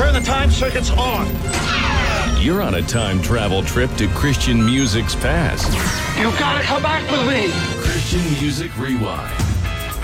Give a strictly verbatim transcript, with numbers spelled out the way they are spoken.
Turn the time circuits on. You're on a time travel trip to Christian music's past. You gotta come back with me. Christian Music Rewind.